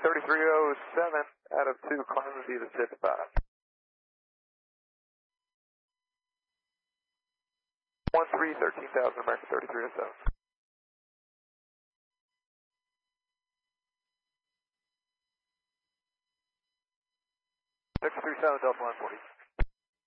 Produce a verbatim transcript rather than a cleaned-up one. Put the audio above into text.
thirty-three oh seven, Adam two, climb to the six five. one three, thirteen thousand, American thirty-three oh seven. six three seven, Delta one forty.